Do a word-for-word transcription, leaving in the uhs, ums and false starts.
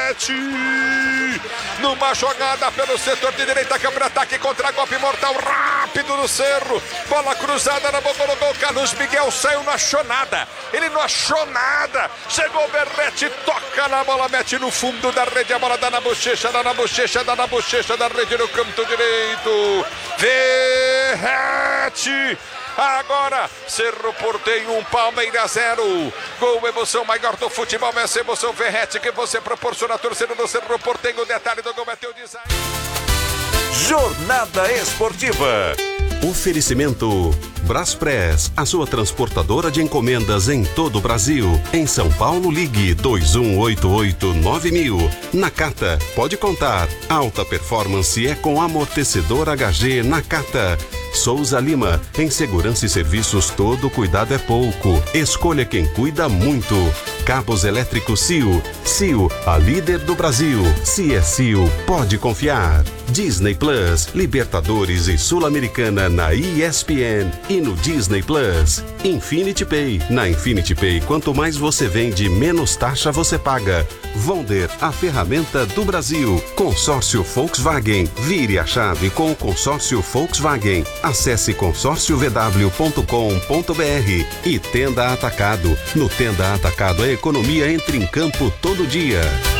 Verratti. Numa jogada pelo setor de direita, contra-ataque, contra-golpe mortal, rápido no Cerro. Bola cruzada na boca do gol. Carlos Miguel saiu, não achou nada. Ele não achou nada. Chegou o Verratti, toca na bola, mete no fundo da rede. A bola dá na bochecha, dá na bochecha, dá na bochecha da rede no canto direito. Verratti. Agora, Cerro Porteño um, Palmeiras zero. Gol, emoção maior do futebol, essa emoção Verratti que você proporciona a torcida do Cerro Porteño. O detalhe do gol é teu design. Jornada Esportiva. Oferecimento Braspress, a sua transportadora de encomendas em todo o Brasil. Em São Paulo, ligue dois um oito oito nove mil. Nakata, pode contar. Alta performance é com amortecedor H G Nakata. Souza Lima, em segurança e serviços todo cuidado é pouco. Escolha quem cuida muito. Cabos elétricos C I O. C I O, a líder do Brasil. Se é C I O, pode confiar. Disney Plus, Libertadores e Sul-Americana na E S P N e no Disney Plus. Infinity Pay. Na Infinity Pay, quanto mais você vende, menos taxa você paga. Vonder, a ferramenta do Brasil. Consórcio Volkswagen. Vire a chave com o consórcio Volkswagen. Acesse consórcio v w ponto com ponto b r. E Tenda Atacado. No Tenda Atacado, a economia entra em campo todo dia.